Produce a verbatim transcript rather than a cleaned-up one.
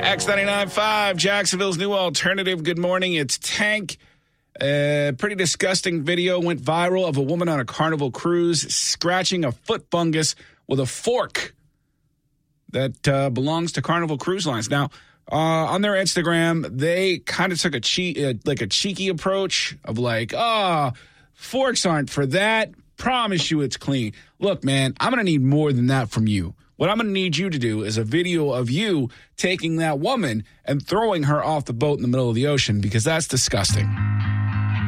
X ninety-nine point five, Jacksonville's new alternative. Good morning. It's Tank. A uh, pretty disgusting video went viral of a woman on a Carnival cruise scratching a foot fungus with a fork that uh, belongs to Carnival Cruise Lines. Now, uh, on their Instagram, they kind of took a che- uh, like a cheeky approach of like, ah, oh, forks aren't for that. Promise you it's clean. Look, man, I'm going to need more than that from you. What I'm going to need you to do is a video of you taking that woman and throwing her off the boat in the middle of the ocean, because that's disgusting.